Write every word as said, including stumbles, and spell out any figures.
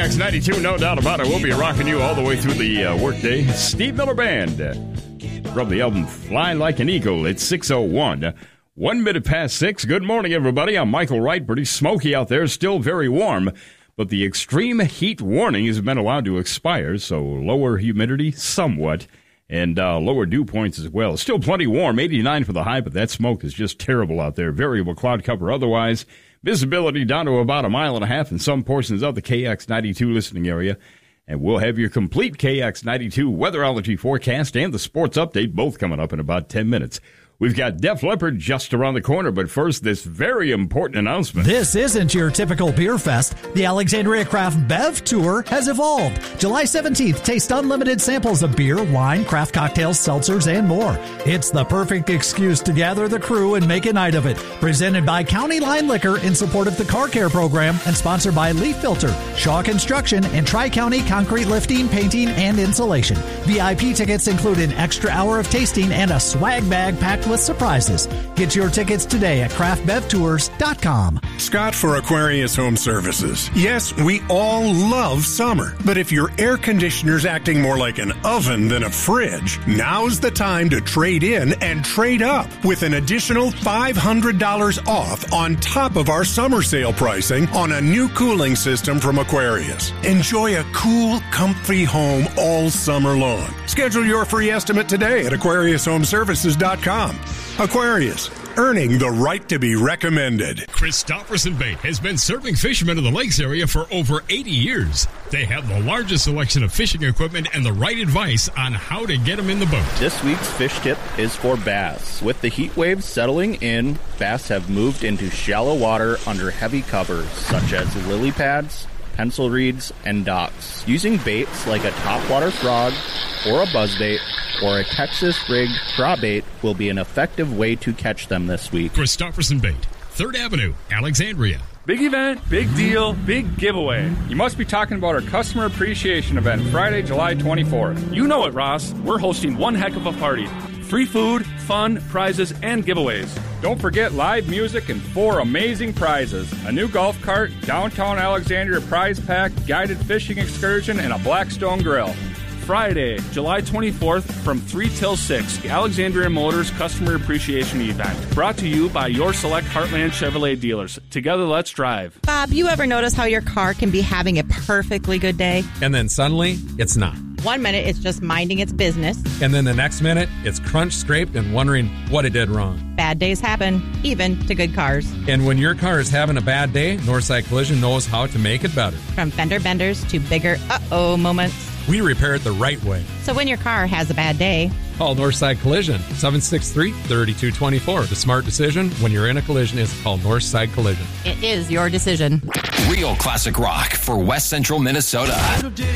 X ninety-two, no doubt about it. We'll be rocking you all the way through the uh, workday. Steve Miller Band uh, from the album Fly Like an Eagle. It's six oh one. One minute past six. Good morning, everybody. I'm Michael Wright. Pretty smoky out there. Still very warm. But the extreme heat warning has been allowed to expire, so lower humidity somewhat. And uh, lower dew points as well. Still plenty warm, eighty-nine for the high, but that smoke is just terrible out there. Variable cloud cover otherwise. Visibility down to about a mile and a half in some portions of the K X ninety-two listening area. And we'll have your complete K X ninety-two weatherology forecast and the sports update both coming up in about ten minutes. We've got Def Leppard just around the corner, but first, this very important announcement. This isn't your typical beer fest. The Alexandria Craft Bev Tour has evolved. July seventeenth, taste unlimited samples of beer, wine, craft cocktails, seltzers, and more. It's the perfect excuse to gather the crew and make a night of it. Presented by County Line Liquor in support of the Car Care Program and sponsored by Leaf Filter, Shaw Construction, and Tri-County Concrete Lifting, Painting, and Insulation. V I P tickets include an extra hour of tasting and a swag bag packed with surprises. Get your tickets today at craft bev tours dot com. Scott for Aquarius Home Services. Yes, we all love summer, but if your air conditioner's acting more like an oven than a fridge, now's the time to trade in and trade up with an additional five hundred dollars off on top of our summer sale pricing on a new cooling system from Aquarius. Enjoy a cool, comfy home all summer long. Schedule your free estimate today at aquarius home services dot com. Aquarius, earning the right to be recommended. Christofferson Bait has been serving fishermen in the lakes area for over eighty years. They have the largest selection of fishing equipment and the right advice on how to get them in the boat. This week's fish tip is for bass. With the heat waves settling in, bass have moved into shallow water under heavy covers, such as lily pads, pencil reeds, and docks. Using baits like a topwater frog or a buzzbait or a Texas-rigged crawbait will be an effective way to catch them this week. Christofferson Bait, third Avenue, Alexandria. Big event, big deal, big giveaway. You must be talking about our Customer Appreciation Event, Friday, July twenty-fourth. You know it, Ross. We're hosting one heck of a party. Free food, fun, prizes, and giveaways. Don't forget live music and four amazing prizes. A new golf cart, downtown Alexandria prize pack, guided fishing excursion, and a Blackstone grill. Friday, July twenty-fourth from three till six, the Alexandria Motors Customer Appreciation Event. Brought to you by your select Heartland Chevrolet dealers. Together, let's drive. Bob, you ever notice how your car can be having a perfectly good day? And then suddenly, it's not. One minute, it's just minding its business. And then the next minute, it's crunched, scraped, and wondering what it did wrong. Bad days happen, even to good cars. And when your car is having a bad day, Northside Collision knows how to make it better. From fender benders to bigger uh-oh moments. We repair it the right way. So when your car has a bad day, call Northside Collision, seven six three, three two two four. The smart decision when you're in a collision is called Northside Collision. It is your decision. Real classic rock for West Central Minnesota.